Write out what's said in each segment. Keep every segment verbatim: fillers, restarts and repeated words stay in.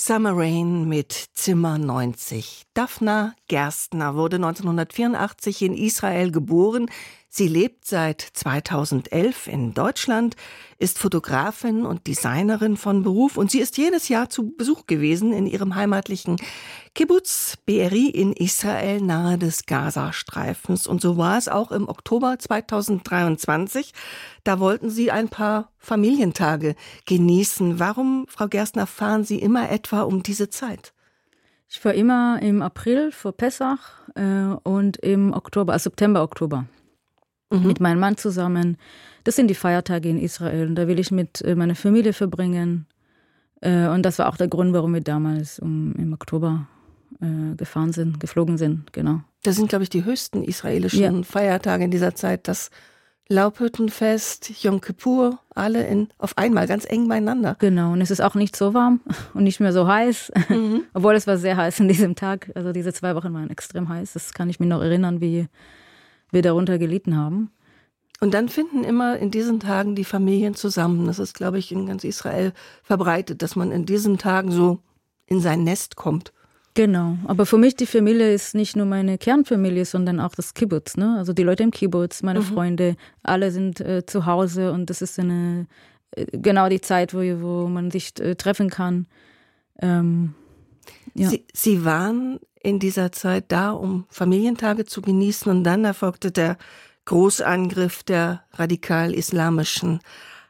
Summer Rain mit Zimmer neunzig. Daphna Gerstner wurde neunzehnhundertvierundachtzig in Israel geboren. Sie lebt seit zweitausendelf in Deutschland, ist Fotografin und Designerin von Beruf und sie ist jedes Jahr zu Besuch gewesen in ihrem heimatlichen Kibbutz Be'eri in Israel nahe des Gazastreifens. Und so war es auch im Oktober zweitausenddreiundzwanzig. Da wollten sie ein paar Familientage genießen. Warum, Frau Gerstner, fahren Sie immer etwa um diese Zeit? Ich fahre immer im April vor Pessach äh, und im Oktober, also September, Oktober. Mhm. Mit meinem Mann zusammen. Das sind die Feiertage in Israel. Da will ich mit äh, meiner Familie verbringen. Äh, und das war auch der Grund, warum wir damals um, im Oktober äh, gefahren sind, geflogen sind. Genau. Das sind, glaube ich, die höchsten israelischen ja. Feiertage in dieser Zeit. Das Laubhüttenfest, Yom Kippur, alle in, auf einmal, ganz eng beieinander. Genau, und es ist auch nicht so warm und nicht mehr so heiß. Mhm. Obwohl es war sehr heiß an diesem Tag. Also diese zwei Wochen waren extrem heiß. Das kann ich mir noch erinnern, wie wir darunter gelitten haben. Und dann finden immer in diesen Tagen die Familien zusammen. Das ist, glaube ich, in ganz Israel verbreitet, dass man in diesen Tagen so in sein Nest kommt. Genau, aber für mich die Familie ist nicht nur meine Kernfamilie, sondern auch das Kibbutz, ne? Also die Leute im Kibbutz, meine mhm. Freunde, alle sind äh, zu Hause und das ist eine äh, genau die Zeit, wo, wo man sich äh, treffen kann. Ähm, ja. Sie, Sie waren in dieser Zeit da, um Familientage zu genießen und dann erfolgte der Großangriff der radikal-islamischen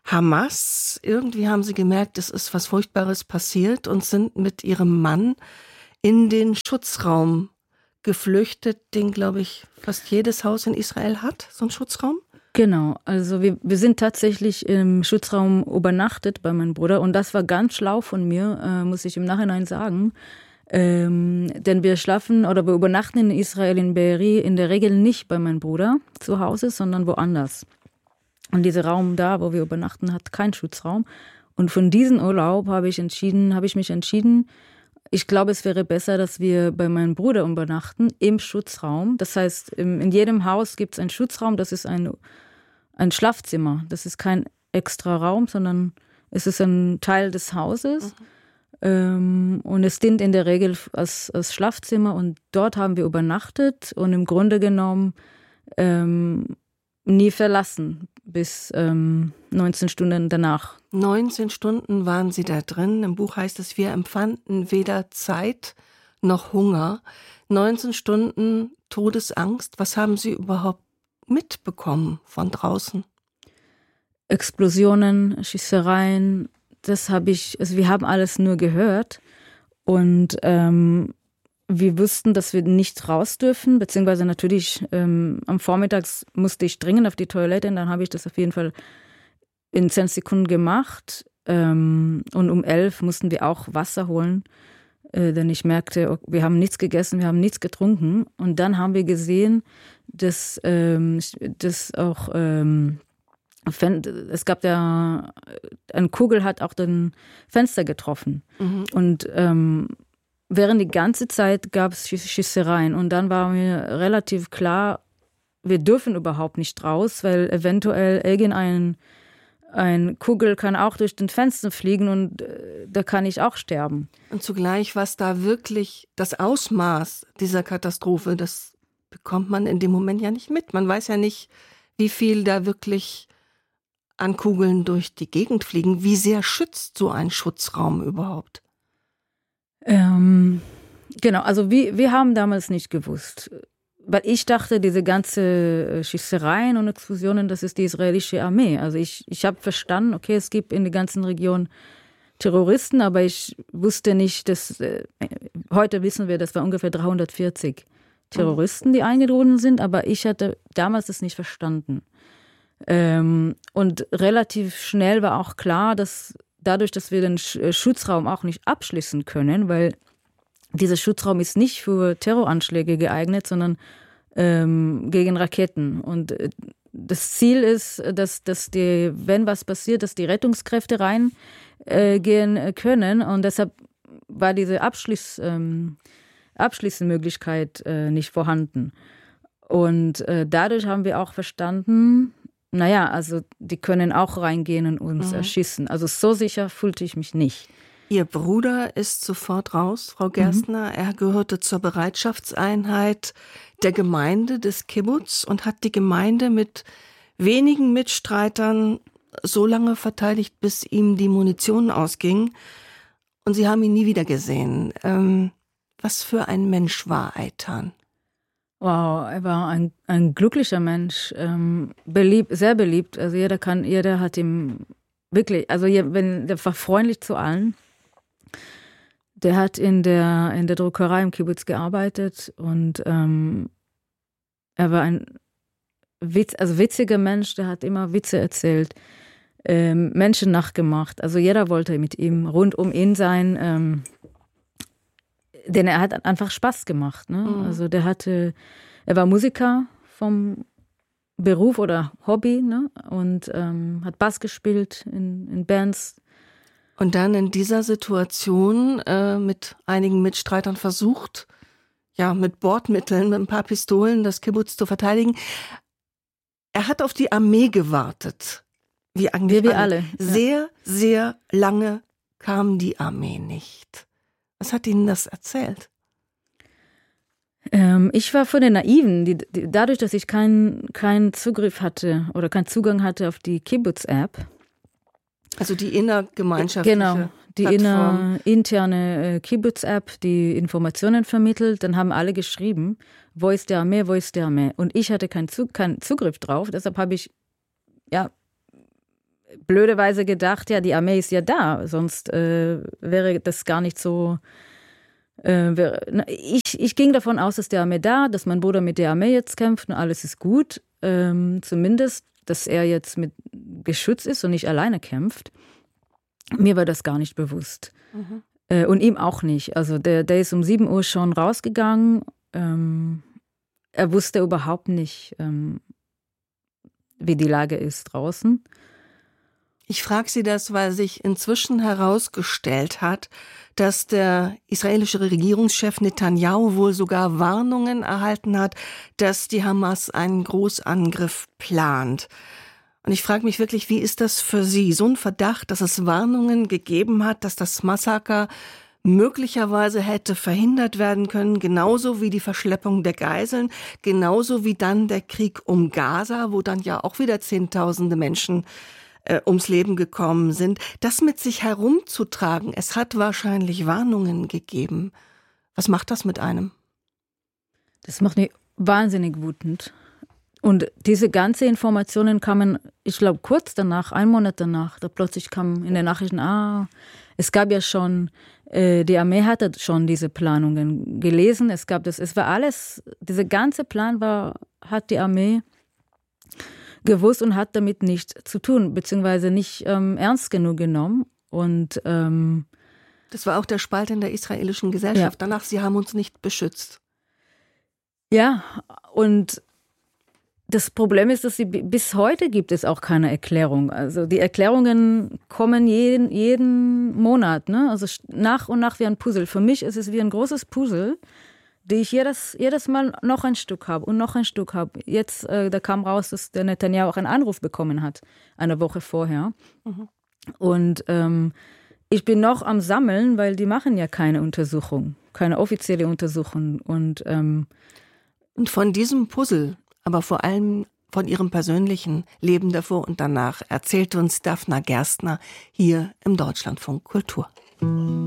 Hamas. Irgendwie haben Sie gemerkt, es ist was Furchtbares passiert und sind mit Ihrem Mann in den Schutzraum geflüchtet, den, glaube ich, fast jedes Haus in Israel hat, so ein Schutzraum? Genau, also wir, wir sind tatsächlich im Schutzraum übernachtet bei meinem Bruder und das war ganz schlau von mir, äh, muss ich im Nachhinein sagen. Ähm, denn wir schlafen oder wir übernachten in Israel in Be'eri in der Regel nicht bei meinem Bruder zu Hause, sondern woanders. Und dieser Raum da, wo wir übernachten, hat keinen Schutzraum. Und von diesem Urlaub habe ich entschieden, habe ich mich entschieden, ich glaube, es wäre besser, dass wir bei meinem Bruder übernachten im Schutzraum. Das heißt, in jedem Haus gibt es einen Schutzraum, das ist ein, ein Schlafzimmer. Das ist kein extra Raum, sondern es ist ein Teil des Hauses. Mhm. Ähm, und es dient in der Regel als, als Schlafzimmer und dort haben wir übernachtet und im Grunde genommen ähm, nie verlassen bis ähm, neunzehn Stunden danach. neunzehn Stunden waren Sie da drin. Im Buch heißt es, wir empfanden weder Zeit noch Hunger. neunzehn Stunden Todesangst. Was haben Sie überhaupt mitbekommen von draußen? Explosionen, Schießereien. Das habe ich, also wir haben alles nur gehört und ähm, wir wussten, dass wir nicht raus dürfen, beziehungsweise natürlich ähm, am Vormittags musste ich dringend auf die Toilette und dann habe ich das auf jeden Fall in zehn Sekunden gemacht ähm, und um elf mussten wir auch Wasser holen, äh, denn ich merkte, okay, wir haben nichts gegessen, wir haben nichts getrunken und dann haben wir gesehen, dass, ähm, dass auch ähm, es gab ja, eine Kugel hat auch den Fenster getroffen. Mhm. Und ähm, während die ganze Zeit gab es Schießereien. Und dann war mir relativ klar, wir dürfen überhaupt nicht raus, weil eventuell irgendein ein Kugel kann auch durch den Fenster fliegen und äh, da kann ich auch sterben. Und zugleich, was da wirklich das Ausmaß dieser Katastrophe, das bekommt man in dem Moment ja nicht mit. Man weiß ja nicht, wie viel da wirklich an Kugeln durch die Gegend fliegen. Wie sehr schützt so ein Schutzraum überhaupt? Ähm, genau, also wir, wir haben damals nicht gewusst. Weil ich dachte, diese ganze Schießereien und Explosionen, das ist die israelische Armee. Also ich, ich habe verstanden, okay, es gibt in der ganzen Region Terroristen, aber ich wusste nicht, dass, äh, heute wissen wir, das war ungefähr dreihundertvierzig Terroristen, die eingedrungen sind, aber ich hatte damals das nicht verstanden. Ähm, und relativ schnell war auch klar, dass dadurch, dass wir den Sch- Schutzraum auch nicht abschließen können, weil dieser Schutzraum ist nicht für Terroranschläge geeignet, sondern ähm, gegen Raketen. Und äh, das Ziel ist, dass, dass die, wenn was passiert, dass die Rettungskräfte reingehen äh, können. Und deshalb war diese Abschluss, ähm, Abschließmöglichkeit äh, nicht vorhanden. Und äh, dadurch haben wir auch verstanden, naja, also die können auch reingehen und uns mhm. erschießen. Also so sicher fühlte ich mich nicht. Ihr Bruder ist sofort raus, Frau Gerstner. Mhm. Er gehörte zur Bereitschaftseinheit der Gemeinde des Kibbutz und hat die Gemeinde mit wenigen Mitstreitern so lange verteidigt, bis ihm die Munition ausging. Und Sie haben ihn nie wieder gesehen. Ähm, was für ein Mensch war Eitan? Wow, er war ein, ein glücklicher Mensch, ähm, beliebt, sehr beliebt. Also jeder kann, jeder hat ihm wirklich, also wenn, der war freundlich zu allen. Der hat in der, in der Druckerei im Kibbutz gearbeitet und ähm, er war ein Witz, also witziger Mensch, der hat immer Witze erzählt, ähm, Menschen nachgemacht. Also jeder wollte mit ihm rund um ihn sein, ähm, denn er hat einfach Spaß gemacht. Ne? Mhm. Also der hatte, er war Musiker vom Beruf oder Hobby, ne? Und ähm, hat Bass gespielt in, in Bands. Und dann in dieser Situation äh, mit einigen Mitstreitern versucht, ja, mit Bordmitteln, mit ein paar Pistolen das Kibbutz zu verteidigen. Er hat auf die Armee gewartet. Wie eigentlich wir, wir alle. alle. Sehr, ja. sehr lange kam die Armee nicht. Was hat Ihnen das erzählt? Ähm, ich war von den Naiven, die, die, dadurch, dass ich keinen keinen Zugriff hatte oder keinen Zugang hatte auf die Kibbutz-App. Also die innergemeinschaftliche Genau, die Plattform. inner, interne äh, Kibbutz-App, die Informationen vermittelt. Dann haben alle geschrieben, wo ist die Armee, wo ist die Armee? Und ich hatte keinen Zug, keinen Zugriff drauf, deshalb habe ich, ja, blöderweise gedacht, ja, die Armee ist ja da, sonst äh, wäre das gar nicht so. Äh, wäre, na, ich, ich ging davon aus, dass die Armee da, dass mein Bruder mit der Armee jetzt kämpft und alles ist gut. Ähm, zumindest, dass er jetzt mit geschützt ist und nicht alleine kämpft. Mir war das gar nicht bewusst. Mhm. Äh, und ihm auch nicht. Also der, der ist um sieben Uhr schon rausgegangen. Ähm, er wusste überhaupt nicht, ähm, wie die Lage ist draußen. Ich frage Sie das, weil sich inzwischen herausgestellt hat, dass der israelische Regierungschef Netanyahu wohl sogar Warnungen erhalten hat, dass die Hamas einen Großangriff plant. Und ich frage mich wirklich, wie ist das für Sie? So ein Verdacht, dass es Warnungen gegeben hat, dass das Massaker möglicherweise hätte verhindert werden können, genauso wie die Verschleppung der Geiseln, genauso wie dann der Krieg um Gaza, wo dann ja auch wieder Zehntausende Menschen äh, ums Leben gekommen sind. Das mit sich herumzutragen, es hat wahrscheinlich Warnungen gegeben. Was macht das mit einem? Das macht mich wahnsinnig wütend. Und diese ganzen Informationen kamen, ich glaube, kurz danach, einen Monat danach, da plötzlich kam in den Nachrichten, ah, es gab ja schon, äh, die Armee hatte schon diese Planungen gelesen, es gab das, es war alles, dieser ganze Plan war, hat die Armee gewusst und hat damit nichts zu tun, beziehungsweise nicht ähm, ernst genug genommen. Und ähm, das war auch der Spalt in der israelischen Gesellschaft. Ja. Danach, sie haben uns nicht beschützt. Ja, und das Problem ist, dass sie, bis heute gibt es auch keine Erklärung. Also die Erklärungen kommen jeden, jeden Monat, ne? Also nach und nach wie ein Puzzle. Für mich ist es wie ein großes Puzzle, die ich jedes, jedes Mal noch ein Stück habe und noch ein Stück habe. Jetzt, äh, da kam raus, dass der Netanyahu auch einen Anruf bekommen hat, eine Woche vorher. Mhm. Und ähm, ich bin noch am Sammeln, weil die machen ja keine Untersuchung, keine offizielle Untersuchung. Und, ähm, und von diesem Puzzle, aber vor allem von ihrem persönlichen Leben davor und danach, erzählt uns Dafna Gerstner hier im Deutschlandfunk Kultur.